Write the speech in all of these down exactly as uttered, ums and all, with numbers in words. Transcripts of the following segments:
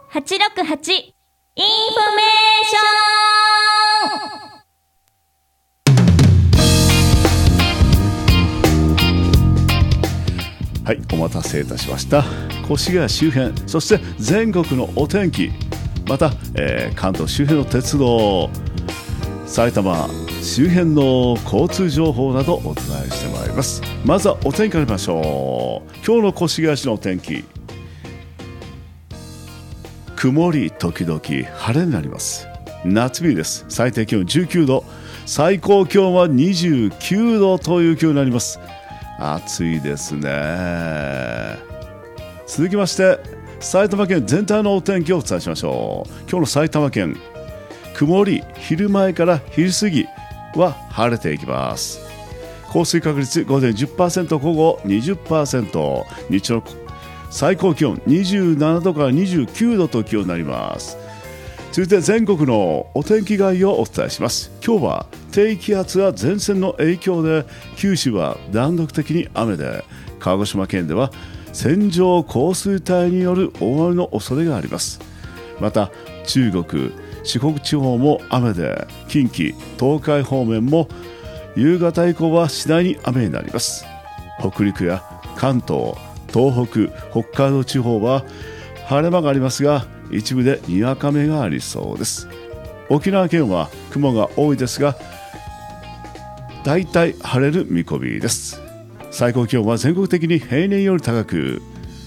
はちろくはちインフォメーション。はい、お待たせいたしました。越谷周辺、そして全国のお天気、また、えー、関東周辺の鉄道、埼玉周辺の交通情報などお伝えしてまいります。まずはお天気から見ましょう。今日の越谷市のお天気、曇り時々晴れになります。夏日です。最低気温じゅうきゅうど、最高気温はにじゅうきゅうどという気温になります。暑いですね。続きまして埼玉県全体のお天気をお伝えしましょう。今日の埼玉県、曇り、昼前から昼過ぎは晴れていきます。降水確率午前 じゅっパーセント、午後 にじゅっパーセント、日中の最高気温にじゅうななどからにじゅうきゅうどと気温になります。続いて全国のお天気概要をお伝えします。今日は低気圧や前線の影響で九州は断続的に雨で、鹿児島県では線状降水帯による大雨の恐れがあります。また中国、四国地方も雨で、近畿、東海方面も夕方以降は次第に雨になります。北陸や関東、東北、北海道地方は晴れ間がありますが、一部でにわか雨がありそうです。沖縄県は雲が多いですが、だいたい晴れる見込みです。最高気温は全国的に平年より高く、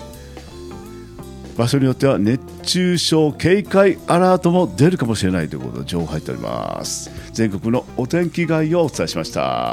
場所によっては熱中症警戒アラートも出るかもしれないということで情報入っております。全国のお天気概要をお伝えしました。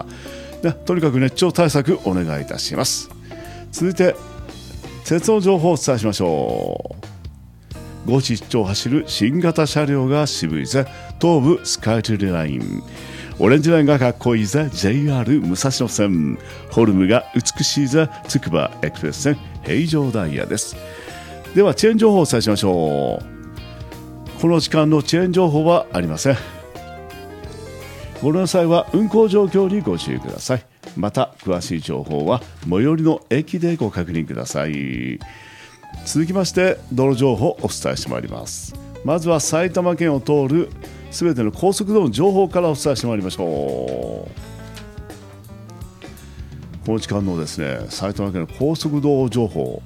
で、とにかく熱中症対策お願いいたします。続いて鉄道情報をお伝えしましょう。ごじいっちょを走る新型車両が渋いぜ、東武スカイツリーライン。オレンジラインがかっこいいぜ、 ジェイアール 武蔵野線。フォルムが美しいぜ、つくばエクスプレス線平常ダイヤです。ではチェーン情報をお伝えしましょう。この時間のチェーン情報はありません。ご利用の際は運行状況にご注意ください。また詳しい情報は最寄りの駅でご確認ください。続きまして道路情報をお伝えしてまいります。まずは埼玉県を通るすべての高速道路の情報からお伝えしてまいりましょう。この時間のですね、埼玉県の高速道路情報、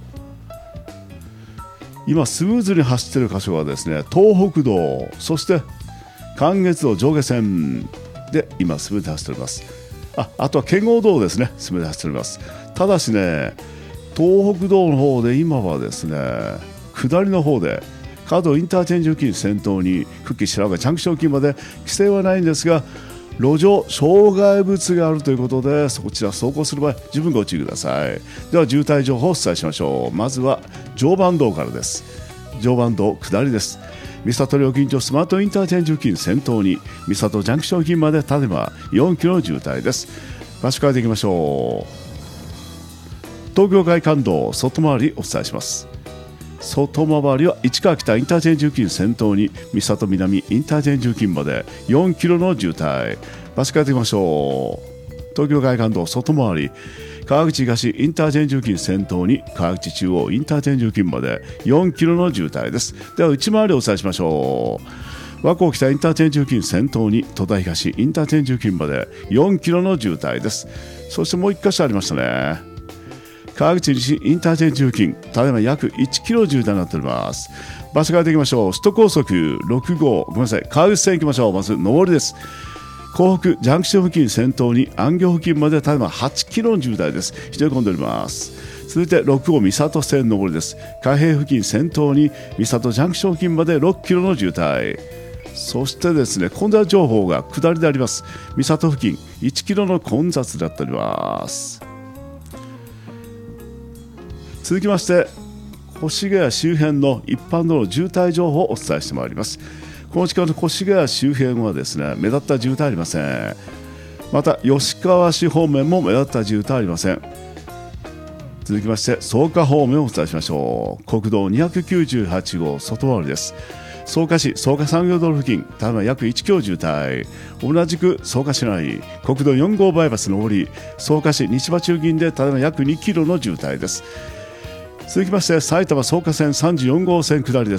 今スムーズに走っている箇所はですね、東北道、そして関越道上下線で今スムーズに走っております。あ, あとは圏央道ですね、スムーズに走っております。ただしね、東北道の方で今はですね、下りの方で加藤インターチェンジ付近先頭に久喜白岡ジャンクション付近まで規制はないんですが、路上障害物があるということで、そちら走行する場合十分ご注意ください。では渋滞情報をお伝えしましょう。まずは常磐道からです。常磐道下りです。三郷料金所スマートインターチェンジ付近先頭に三郷ジャンクション付近まで立てばよんキロの渋滞です。場所変えていきましょう。東京外環道外回りお伝えします。外回りは市川北インターチェンジ付近先頭に三郷南インターチェンジ付近までよんキロの渋滞。場所変えていきましょう。東京外環道外回り川口東インターチェンジ付近先頭に川口中央インターチェンジ付近までよんキロの渋滞です。では内回りをお伝えしましょう。和光北インターチェンジ付近先頭に戸田東インターチェンジ付近までよんキロの渋滞です。そしてもういっ箇所ありましたね。川口西インターチェンジ付近、ただいま約いちキロ渋滞になっております。場所変えていきましょう。首都高速ろく号、ごめんなさい、川口線行きましょう。まず上りです。港北ジャンクション付近先頭に安行付近までただいまはちキロの渋滞です。非常に混んでおります。続いてろく号三郷線上りです。海平付近先頭に三郷ジャンクション付近までろっキロの渋滞。そしてですね、混雑情報が下りであります。三郷付近いちキロの混雑になっております。続きまして越谷周辺の一般道路渋滞情報をお伝えしてまいります。この時間の越谷周辺はですね、目立った渋滞ありません。また吉川市方面も目立った渋滞ありません。続きまして草加方面をお伝えしましょう。国道にひゃくきゅうじゅうはち号外回りです。草加市草加産業道路付近、ただいま約いちキロ渋滞。同じく草加市内国道よん号バイパス上り草加市西場中銀でただいま約にキロの渋滞です。続きまして埼玉草加線さんじゅうよん号線下りです。